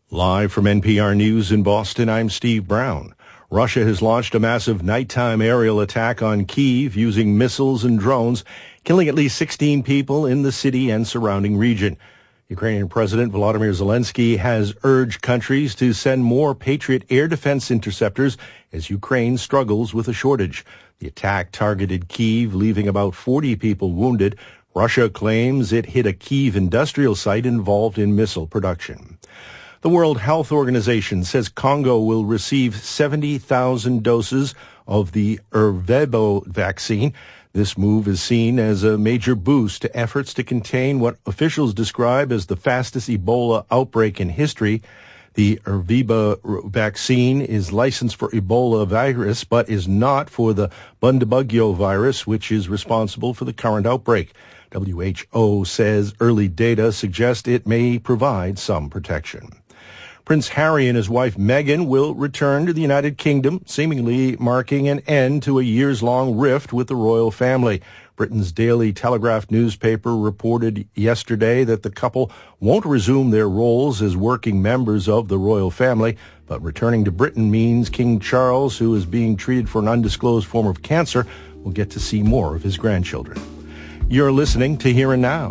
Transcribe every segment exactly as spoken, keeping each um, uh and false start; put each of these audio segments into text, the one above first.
Live from N P R News in Boston, I'm Steve Brown. Russia has launched a massive nighttime aerial attack on Kyiv using missiles and drones, killing at least sixteen people in the city and surrounding region. Ukrainian President Volodymyr Zelensky has urged countries to send more Patriot air defense interceptors as Ukraine struggles with a shortage. The attack targeted Kyiv, leaving about forty people wounded. Russia claims it hit a Kyiv industrial site involved in missile production. The World Health Organization says Congo will receive seventy thousand doses of the Ervebo vaccine. This move is seen as a major boost to efforts to contain what officials describe as the fastest Ebola outbreak in history. The Ervebo vaccine is licensed for Ebola virus, but is not for the Bundibugyo virus, which is responsible for the current outbreak. W H O says early data suggest it may provide some protection. Prince Harry and his wife Meghan will return to the United Kingdom, seemingly marking an end to a years-long rift with the royal family. Britain's Daily Telegraph newspaper reported yesterday that the couple won't resume their roles as working members of the royal family, but returning to Britain means King Charles, who is being treated for an undisclosed form of cancer, will get to see more of his grandchildren. You're listening to Here and Now.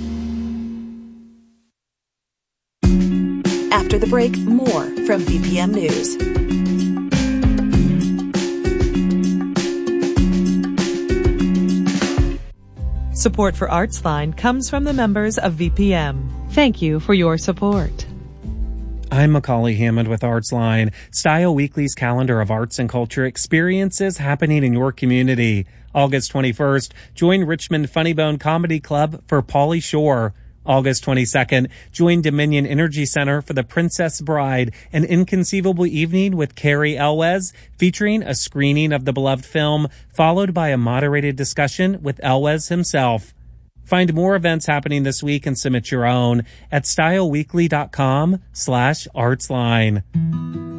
After the break, more from V P M News. Support for ArtsLine comes from the members of V P M. Thank you for your support. I'm Macaulay Hammond with ArtsLine, Style Weekly's calendar of arts and culture experiences happening in your community. August twenty-first, join Richmond Funny Bone Comedy Club for Pauly Shore. August twenty-second, join Dominion Energy Center for The Princess Bride, an inconceivable evening with Carrie Elwes, featuring a screening of the beloved film, followed by a moderated discussion with Elwes himself. Find more events happening this week and submit your own at styleweekly.com slash artsline.